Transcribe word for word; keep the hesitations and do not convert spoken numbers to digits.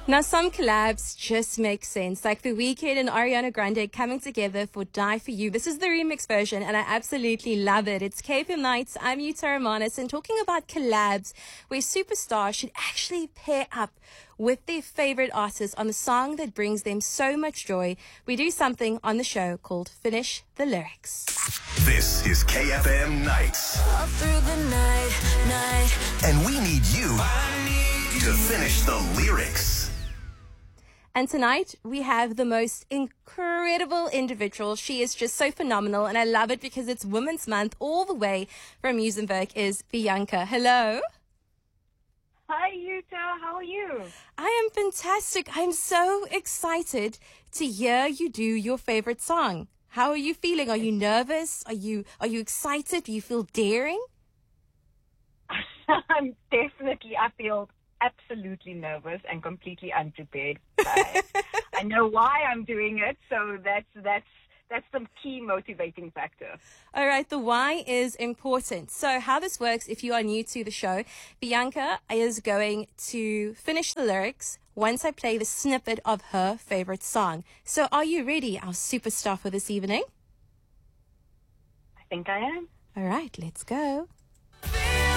Now, some collabs just make sense, like The Weeknd and Ariana Grande coming together for Die For You. This is the remix version, and I absolutely love it. It's K F M Nights. I'm Yuta Romanis, and talking about collabs where superstars should actually pair up with their favorite artists on the song that brings them so much joy. We do something on the show called Finish the Lyrics. This is K F M Nights. All through the night, night. And we need you to finish the lyrics. And tonight, we have the most incredible individual. She is just so phenomenal, and I love it because it's Women's Month all the way from Muizenberg is Bianca. Hello. Hi, Yuta. How are you? I am fantastic. I'm so excited to hear you do your favorite song. How are you feeling? Are you nervous? Are you are you excited? Do you feel daring? I'm definitely, I feel absolutely nervous and completely unprepared. But I know why I'm doing it, so that's that's that's some key motivating factor. All right, the why is important. So how this works, if you are new to the show, Bianca is going to finish the lyrics once I play the snippet of her favorite song. So are you ready, our superstar, for this evening? I think I am. All right, let's go.